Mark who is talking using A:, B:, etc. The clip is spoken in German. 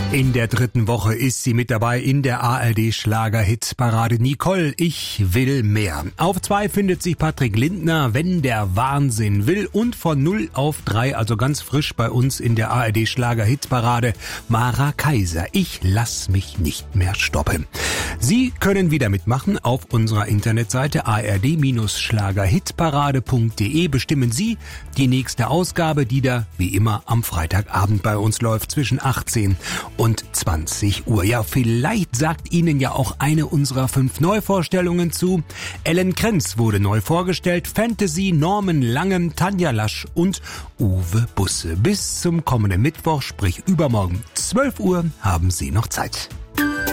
A: In der dritten Woche ist sie mit dabei in der ARD-Schlager-Hitparade. Nicole, ich will mehr. Auf 2 findet sich Patrick Lindner, Wenn der Wahnsinn will. Und von 0 auf 3, also ganz frisch bei uns in der ARD-Schlager-Hitparade, Mara Kaiser. Ich lass mich nicht mehr stoppen. Sie können wieder mitmachen auf unserer Internetseite ard-schlagerhitparade.de. Bestimmen Sie die nächste Ausgabe, die da wie immer am Freitagabend bei uns läuft zwischen 18 und 20 Uhr. Ja, vielleicht sagt Ihnen ja auch eine unserer 5 Neuvorstellungen zu. Ellen Krenz wurde neu vorgestellt, Fantasy, Norman Langen, Tanja Lasch und Uwe Busse. Bis zum kommenden Mittwoch, sprich übermorgen 12 Uhr, haben Sie noch Zeit.